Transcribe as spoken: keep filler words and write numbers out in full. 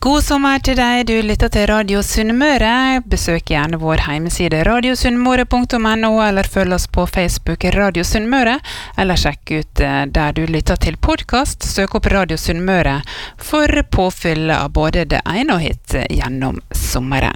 God sommer til deg, du lytter til Radio Sunnmøre. Besøk gjerne vår hjemmeside radiosunnmøre punktum no, eller følg oss på Facebook Radio Sunnmøre, eller sjekk ut der du lytter til podcast. Søk opp Radio Sunnmøre for påfyll av både det ene og hit gjennom sommeren.